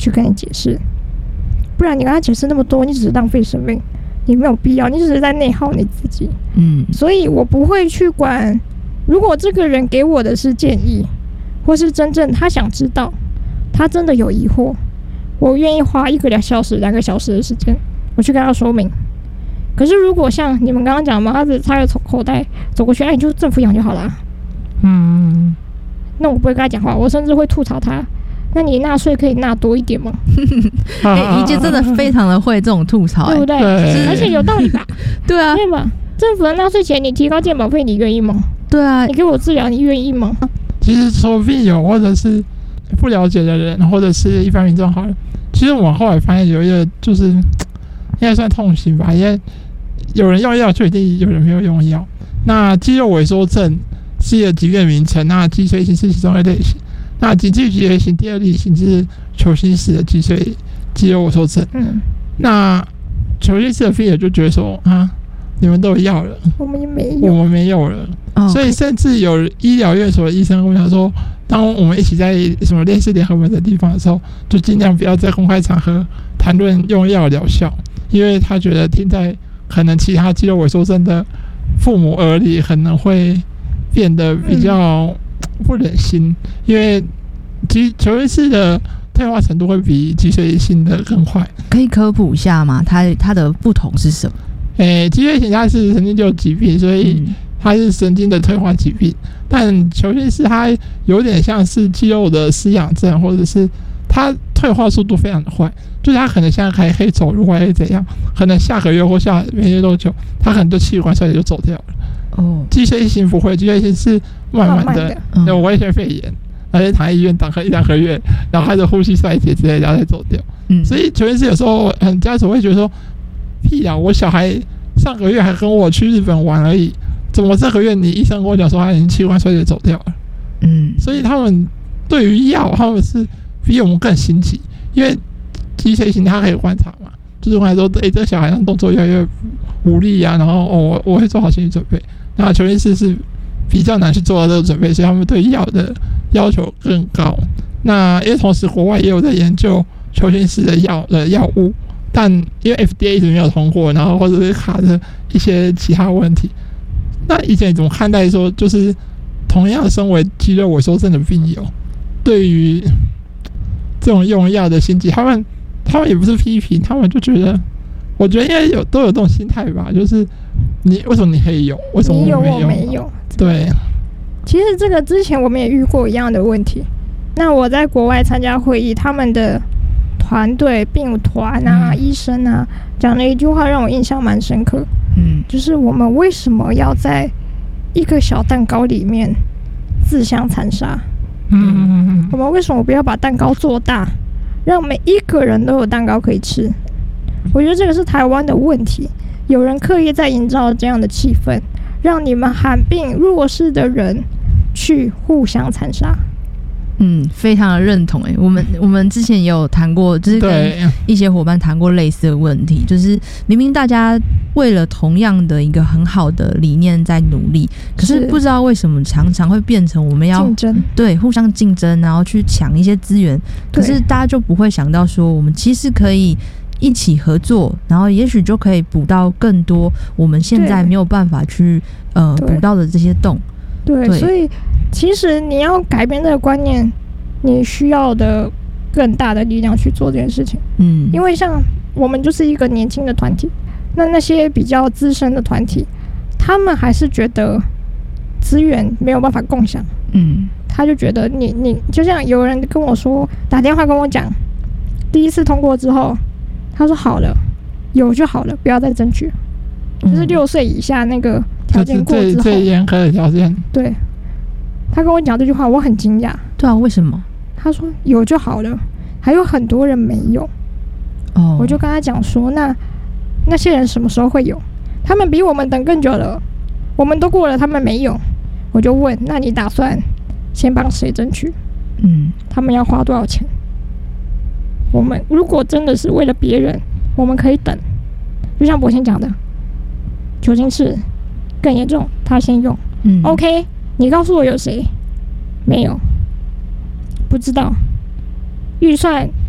去跟你解释，不然你跟他解释那么多，你只是浪费生命，你没有必要，你只是在内耗你自己。所以我不会去管，如果这个人给我的是建议，或是真正他想知道，他真的有疑惑，我愿意花1个2小时、2个小时的时间，我去跟他说明。可是如果像你们刚刚讲嘛，他只插个口袋走过去，你就政府养就好了。那我不会跟他讲话，我甚至会吐槽他。那你纳税可以纳多一点吗？ 怡姐真的非常的会这种吐槽， 对不对？而且有道理吧？ 对啊， 对吧？政府的纳税钱，你提高健保费，你愿意吗？ 对啊， 你给我治疗，你愿意吗？ 其实说病友或者是不了解的人，或者是一般民众好了，其实我后来发现有一个就是应该算痛心吧，因为有人用药就一定有人没有用药。那肌肉萎缩症是一个疾病名称，那脊髓型是其中一类型。那紧急脊髓型第2类型就是球心式的肌肉萎缩症。那球心式的病友就觉得说你们都有药了， 我们没有了。 所以甚至有医疗院所的医生跟我讲说，当我们一起在什么类似联合门的地方的时候，就尽量不要在公开场合谈论用药疗效，因为他觉得听在可能其他肌肉萎缩症的父母耳里，可能会变得比较不忍心，因为球心式的退化程度会比脊髓型的更快。 可以科普一下吗？它的不同是什么？ 脊髓型它是神经旧疾病，所以它是神经的退化疾病，但球心式它有点像是肌肉的失养症，或者是它退化速度非常的快，就是它可能现在还可以走路，还可以怎样，可能下个月或没月多久，它可能就器官衰竭就走掉了。脊髓型不会，脊髓型是慢慢的有危险肺炎，而且躺在医院躺1-2个月，然后开始呼吸衰竭之类的，然后再走掉。所以球心式有时候家属会觉得说，屁啊，我小孩上个月还跟我去日本玩而已，怎么这个月你医生跟我讲说他已经器官衰竭走掉了？所以他们对于药，他们是比我们更心急，因为脊髓型他可以观察嘛，就是观察说，这个小孩动作越来越无力啊，然后我会做好心理准备。那球心式是比较难去做到这个准备，所以他们对药的要求更高。那因为同时国外也有在研究球心式的药物，但因为 FDA 一直没有通过，然后或者是卡着一些其他问题。那以前怎么看待说，就是同样身为肌肉萎缩症的病友，对于这种用药的心机，他们也不是批评，他们就觉得，我觉得应该都有这种心态吧，就是为什么你可以有，为什么我没有？对， 其实这个之前我们也遇过一样的问题。那我在国外参加会议，他们的团队、病团啊、医生啊，讲了一句话让我印象蛮深刻。就是我们为什么要在一个小蛋糕里面自相残杀？我们为什么不要把蛋糕做大，让每一个人都有蛋糕可以吃？我觉得这个是台湾的问题，有人刻意在营造这样的气氛，让你们罕病弱势的人去互相残杀。 非常的认同。我们之前也有谈过，就是跟一些伙伴谈过类似的问题，就是明明大家为了同样的一个很好的理念在努力，可是不知道为什么常常会变成我们要竞争， 对，互相竞争，然后去抢一些资源，可是大家就不会想到说，我们其实可以一起合作，然后也许就可以补到更多我们现在没有办法去补到的这些洞。 对，所以其实你要改变这个观念，你需要的更大的力量去做这件事情。因为像我们就是一个年轻的团体，那些比较资深的团体，他们还是觉得资源没有办法共享。他就觉得你就像有人跟我说，打电话跟我讲，第一次通过之后，他说好了，有就好了，不要再争取。就是6岁以下那个条件过之后， 最严苛的条件。 对，他跟我讲这句话，我很惊讶。 对啊，为什么？ 他说有就好了，还有很多人没有。我就跟他讲说，那些人什么时候会有？他们比我们等更久了，我们都过了，他们没有。我就问，那你打算先帮谁争取？他们要花多少钱？我们如果真的是为了别人，我们可以等。就像博先讲的，球心式更严重，他先用。OK， 你告诉我有谁？没有，不知道。预算